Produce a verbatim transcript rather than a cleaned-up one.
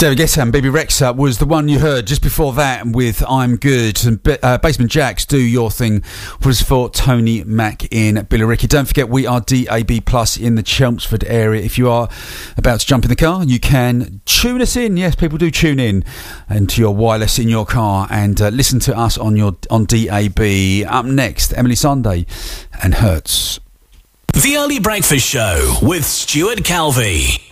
David Guetta and Baby Rexha was the one you heard just before that with I'm Good. And uh, Basement Jaxx, Do Your Thing, was for Tony Mac in Billericay. Don't forget, we are D A B Plus in the Chelmsford area. If you are about to jump in the car, you can tune us in. Yes, people do tune in into your wireless in your car and uh, listen to us on your on D A B. Up next, Emily Sunday and Hertz. The Early Breakfast Show with Stuart Calvey.